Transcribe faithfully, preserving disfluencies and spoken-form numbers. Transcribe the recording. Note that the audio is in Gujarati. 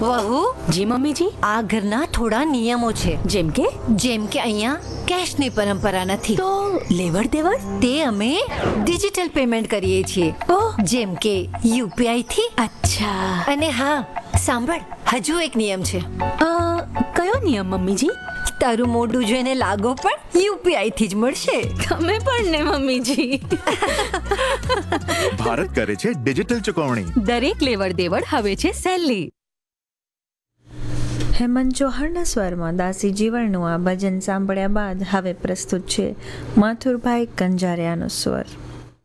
વહુ, જી મમ્મીજી. આ ઘરના થોડા નિયમો છે. જેમ કે? જેમ કે અહીંયા કેશની પરંપરા નથી. તો લેવડ દેવડ? તે અમે ડિજિટલ પેમેન્ટ કરીએ છીએ. ઓહ, જેમ કે યુપીઆઈ થી. અચ્છા. અને હા, સાંભળ, હજુ એક નિયમ છે. અ, કયો નિયમ મમ્મીજી? તારું મોઢું જોઈને લાગો પણ યુપીઆઈ થી જ મળશે. તમે પણ ને મમ્મીજી. ભારત કરે છે ડિજિટલ ચુકવણી. દરેક લેવડ દેવડ હવે છે સહેલી. હેમંત ચૌહાણના સ્વરમાં દાસી જીવનનું આ ભજન સાંભળ્યા બાદ હવે પ્રસ્તુત છે માથુરભાઈ કંજારિયાનો સ્વર.